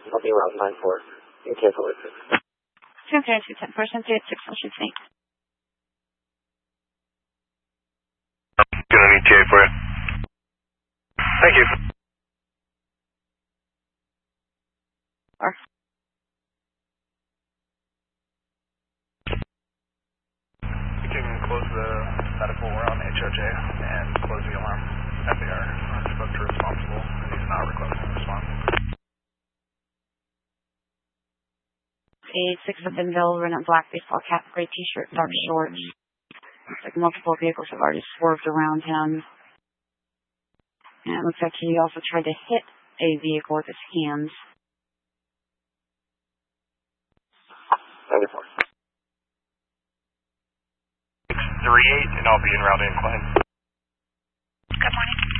I'll be around 9-4. You cancel it. 20210, person 3 at 6, I'll shoot snake. Gonna need TA for you. Thank you. Or You can close the medical. We're on HOJ and close the alarm. FAR. Spoke to responsible. He's not requesting a response. a 6 of Benville, wearing a black baseball cap, gray t-shirt, dark shorts. Looks like multiple vehicles have already swerved around him. And it looks like he also tried to hit a vehicle with his hands. 94. 638, and I'll be en route incline. Good morning.